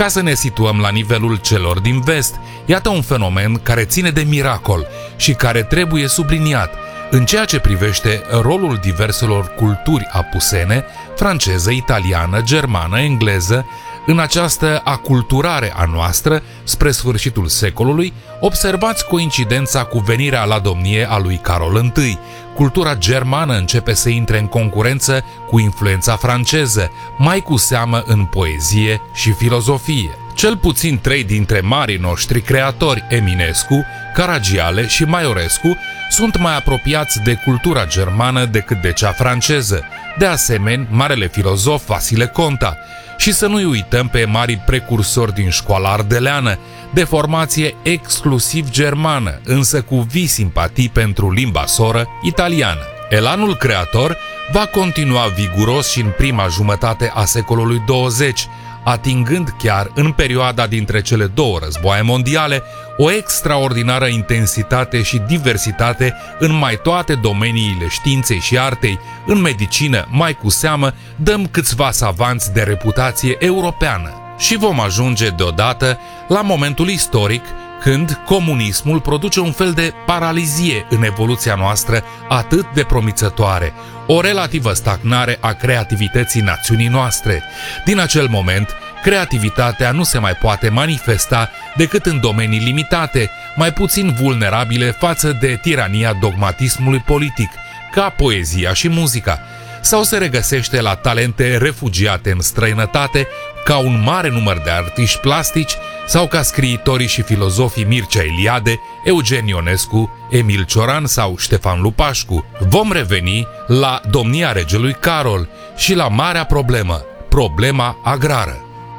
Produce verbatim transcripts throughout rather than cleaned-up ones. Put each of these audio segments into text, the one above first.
Ca să ne situăm la nivelul celor din vest, iată un fenomen care ține de miracol și care trebuie subliniat în ceea ce privește rolul diverselor culturi apusene, franceză, italiană, germană, engleză, în această aculturare a noastră spre sfârșitul secolului. Observați coincidența cu venirea la domnie a lui Carol I. Cultura germană începe să intre în concurență cu influența franceză, mai cu seamă în poezie și filozofie. Cel puțin trei dintre marii noștri creatori, Eminescu, Caragiale și Maiorescu, sunt mai apropiați de cultura germană decât de cea franceză. De asemenea, marele filozof Vasile Conta. Și să nu-i uităm pe marii precursori din școala ardeleană, de formație exclusiv germană, însă cu vii simpatii pentru limba soră italiană. Elanul creator va continua viguros și în prima jumătate a secolului douăzeci, atingând chiar în perioada dintre cele două războaie mondiale o extraordinară intensitate și diversitate în mai toate domeniile științei și artei. În medicină, mai cu seamă, dăm câțiva savanți de reputație europeană. Și vom ajunge deodată la momentul istoric când comunismul produce un fel de paralizie în evoluția noastră atât de promițătoare, o relativă stagnare a creativității națiunii noastre. Din acel moment, creativitatea nu se mai poate manifesta decât în domenii limitate, mai puțin vulnerabile față de tirania dogmatismului politic, ca poezia și muzica, sau se regăsește la talente refugiate în străinătate, ca un mare număr de artiști plastici, sau ca scriitorii și filozofii Mircea Eliade, Eugen Ionescu, Emil Cioran sau Ștefan Lupașcu. Vom reveni la domnia regelui Carol și la marea problemă, problema agrară.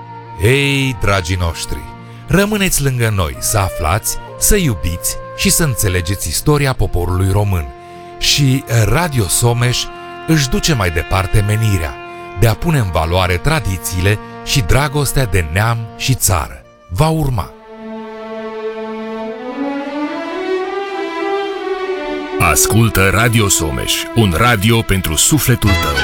Ei, dragii noștri, rămâneți lângă noi să aflați, să iubiți și să înțelegeți istoria poporului român. Și Radio Someș își duce mai departe menirea de a pune în valoare tradițiile și dragostea de neam și țară. Va urma. Ascultă Radio Someș, un radio pentru sufletul tău.